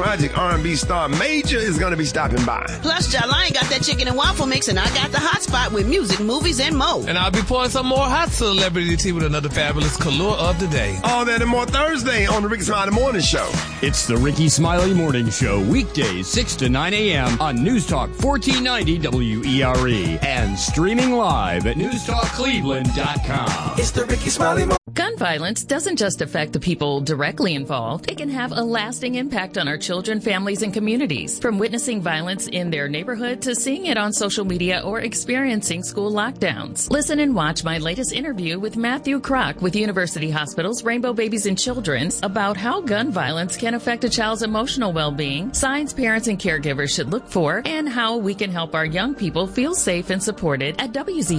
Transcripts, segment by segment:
tragic R&B star Major is going to be stopping by. Plus, Jalaine got that chicken and waffle mix, and I got the hot spot with music, movies, and more. And I'll be pouring some more hot celebrity tea with another fabulous color of the day. All that and more Thursday on the Ricky Smiley Morning Show. It's the Ricky Smiley Morning Show, weekdays 6 to 9 a.m. on News Talk 1490 WERE and streaming live at newstalkcleveland.com. It's the Ricky Smiley Morning. Gun violence doesn't just affect the people directly involved. It can have a lasting impact on our children, families, and communities. From witnessing violence in their neighborhood to seeing it on social media or experiencing school lockdowns. Listen and watch my latest interview with Matthew Kroc with University Hospital's Rainbow Babies and Children's about how gun violence can affect a child's emotional well-being, signs parents and caregivers should look for, and how we can help our young people feel safe and supported at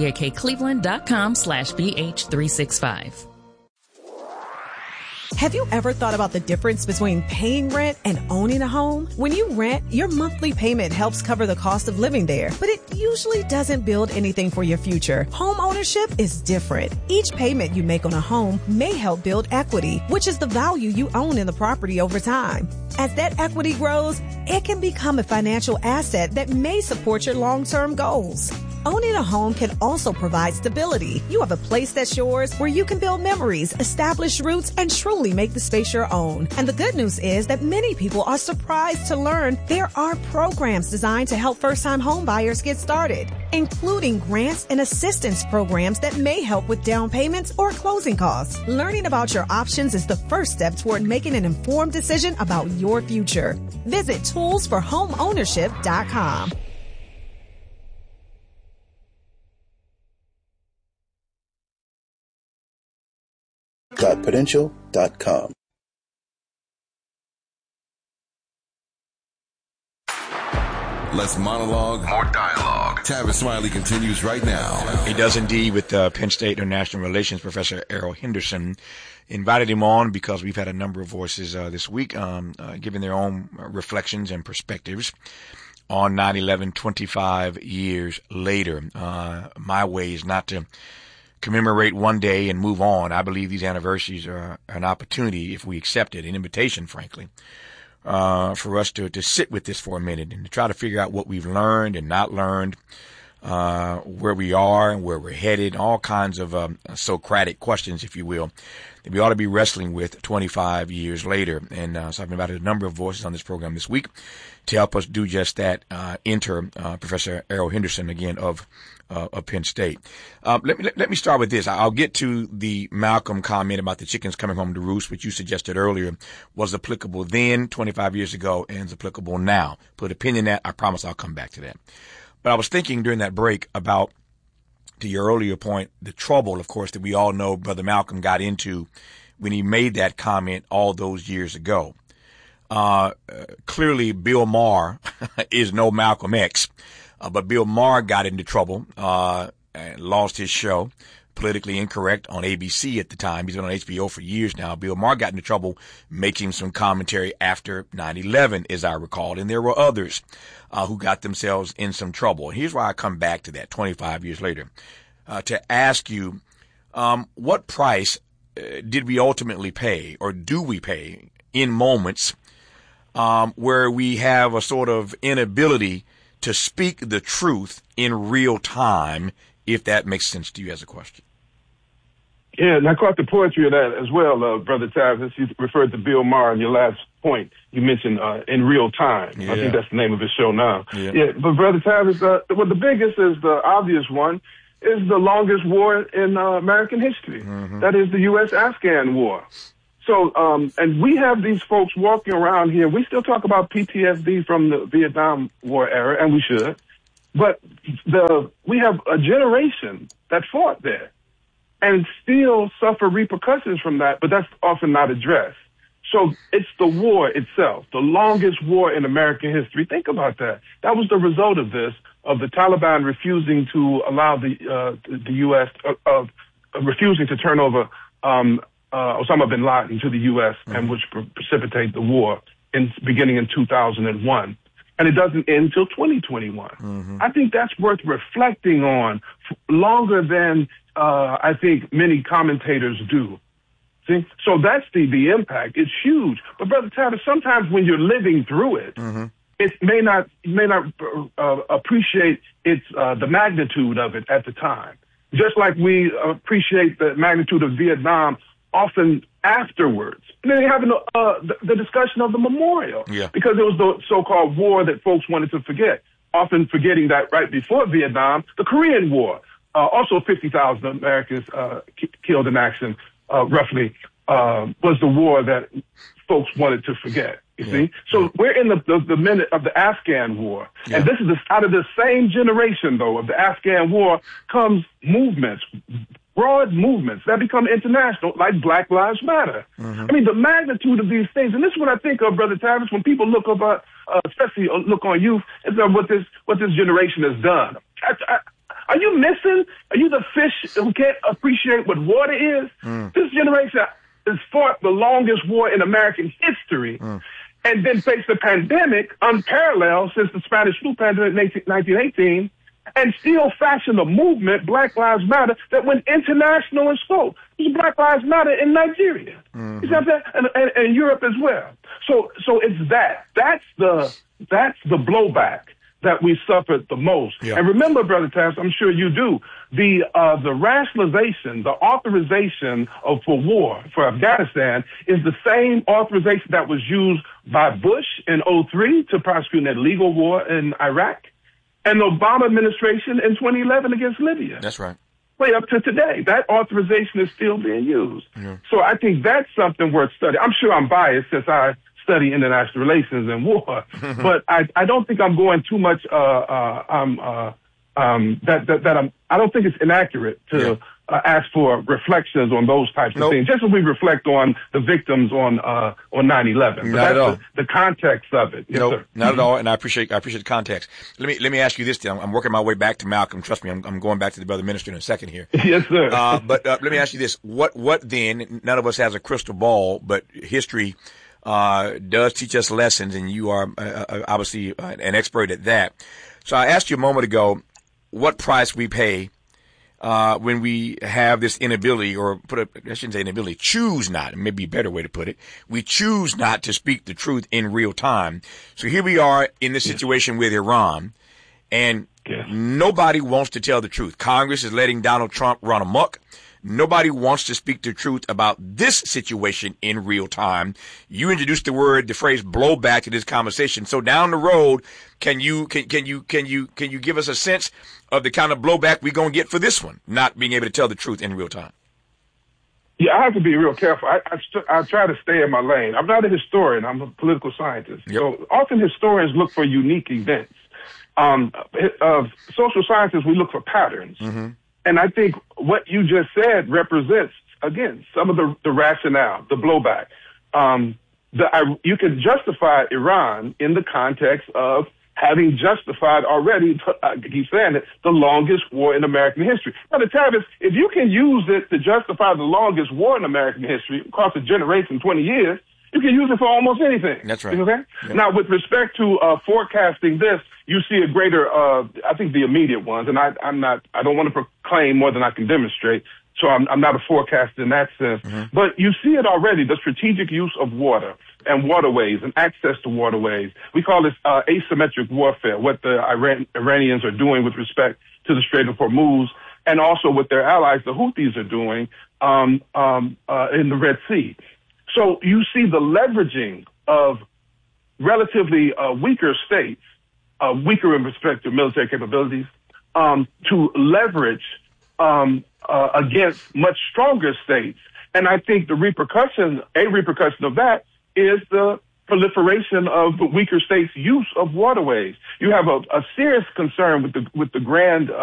WZAKCleveland.com/BH365. Have you ever thought about the difference between paying rent and owning a home? When you rent, your monthly payment helps cover the cost of living there, but it usually doesn't build anything for your future. Home ownership is different. Each payment you make on a home may help build equity, which is the value you own in the property over time. As that equity grows, it can become a financial asset that may support your long-term goals. Owning a home can also provide stability. You have a place that's yours where you can build memories, establish roots, and truly make the space your own. And the good news is that many people are surprised to learn there are programs designed to help first-time home buyers get started, including grants and assistance programs that may help with down payments or closing costs. Learning about your options is the first step toward making an informed decision about your future. Visit toolsforhomeownership.com. Prudential.com. Less monologue, more dialogue. Tavis Smiley continues right now. He does indeed with Penn State International Relations Professor Errol Henderson. Invited him on because we've had a number of voices this week giving their own reflections and perspectives on 9/11 25 years later. My way is not to commemorate one day and move on. I believe these anniversaries are an opportunity, if we accept it, an invitation, frankly, for us to sit with this for a minute and to try to figure out what we've learned and not learned, where we are and where we're headed, all kinds of Socratic questions, if you will, that we ought to be wrestling with 25 years later. And so I've invited a number of voices on this program this week to help us do just that. Enter Professor Errol Henderson, again, of Penn State. Let me start with this. I'll get to the Malcolm comment about the chickens coming home to roost, which you suggested earlier was applicable then, 25 years ago, and is applicable now. Put a pin in that. I promise I'll come back to that. But I was thinking during that break about, to your earlier point, the trouble, of course, that we all know Brother Malcolm got into when he made that comment all those years ago. Clearly, Bill Maher is no Malcolm X. But Bill Maher got into trouble, and lost his show, Politically Incorrect, on ABC at the time. He's been on HBO for years now. Bill Maher got into trouble making some commentary after 9/11, as I recall. And there were others who got themselves in some trouble. And here's why I come back to that 25 years later, to ask you, what price did we ultimately pay, or do we pay, in moments where we have a sort of inability to speak the truth in real time, if that makes sense to you as a question? Yeah, and I caught the poetry of that as well, Brother Tavis. You referred to Bill Maher in your last point. You mentioned in real time. Yeah. I think that's the name of his show now. Yeah, but Brother Tavis, well, the biggest is the obvious one, is the longest war in American history. Mm-hmm. That is the U.S.-Afghan War. So, and we have these folks walking around here. We still talk about PTSD from the Vietnam War era, and we should. But we have a generation that fought there and still suffer repercussions from that, but that's often not addressed. So it's the war itself, the longest war in American history. Think about that. That was the result of this, of the Taliban refusing to allow the U.S., refusing to turn over Osama bin Laden to the U.S., mm-hmm. and which precipitated the war beginning in 2001. And it doesn't end until 2021. Mm-hmm. I think that's worth reflecting on longer than I think many commentators do. See? So that's the impact. It's huge. But Brother Tavis, sometimes when you're living through it, it may not appreciate the magnitude of it at the time. Just like we appreciate the magnitude of Vietnam often afterwards. And then you have the discussion of the memorial. Yeah. Because it was the so-called war that folks wanted to forget. Often forgetting that right before Vietnam, the Korean War, also 50,000 Americans killed in action, roughly, was the war that folks wanted to forget. You see? So we're in the minute of the Afghan war. Yeah. And this is out of the same generation, though, of the Afghan war comes movements, broad movements that become international, like Black Lives Matter. I mean, the magnitude of these things, and this is what I think of, Brother Tavis, when people look up, especially look on youth, is what this generation has done. Are you missing? Are you the fish who can't appreciate what water is? This generation has fought the longest war in American history. And then faced a pandemic unparalleled since the Spanish flu pandemic in 1918, and still fashioned a movement, Black Lives Matter, that went international in scope. There's Black Lives Matter in Nigeria. You see what I'm saying? And Europe as well. So it's that. That's the blowback that we suffered the most. Yeah. And remember, Brother Tavis, I'm sure you do, the rationalization, the authorization for war for Afghanistan is the same authorization that was used by Bush in 2003 to prosecute an illegal war in Iraq, and the Obama administration in 2011 against Libya. That's right. Way up to today, that authorization is still being used. Yeah. So I think that's something worth studying. I'm sure I'm biased since I study international relations and war, but I don't think I'm going too much. I don't think it's inaccurate to ask for reflections on those types of things. Just as we reflect on the victims on 9/11. Not at all. The context of it. Yes, sir. Not at all. And I appreciate the context. Let me ask you this. Then I'm working my way back to Malcolm. Trust me, I'm going back to the brother minister in a second here. Yes, sir. But let me ask you this. What then? None of us has a crystal ball, but history does teach us lessons, and you are obviously an expert at that. So I asked you a moment ago what price we pay when we have this inability, or I shouldn't say inability, choose not, maybe a better way to put it. We choose not to speak the truth in real time. So here we are in this situation with Iran, and nobody wants to tell the truth. Congress is letting Donald Trump run amok. Nobody wants to speak the truth about this situation in real time. You introduced the phrase blowback to this conversation. So down the road, can you give us a sense of the kind of blowback we're going to get for this one, not being able to tell the truth in real time? Yeah, I have to be real careful. I try to stay in my lane. I'm not a historian. I'm a political scientist. Yep. So often historians look for unique events. Social scientists, we look for patterns. And I think what you just said represents, again, some of the rationale, the blowback. You can justify Iran in the context of having justified already, I keep saying it, the longest war in American history. Now, Tavis, if you can use it to justify the longest war in American history, across a generation, 20 years, you can use it for almost anything. That's right. Okay? Yeah. Now, with respect to forecasting this, you see a greater, I think the immediate ones, and I don't want to proclaim more than I can demonstrate, so I'm not a forecaster in that sense. But you see it already, the strategic use of water and waterways and access to waterways. We call this asymmetric warfare, what the Iranians are doing with respect to the Strait of Hormuz, and also what their allies, the Houthis, are doing in the Red Sea. So you see the leveraging of relatively weaker states, weaker in respect to military capabilities, to leverage against much stronger states. And I think a repercussion of that is the proliferation of the weaker states' use of waterways. You have a serious concern with the grand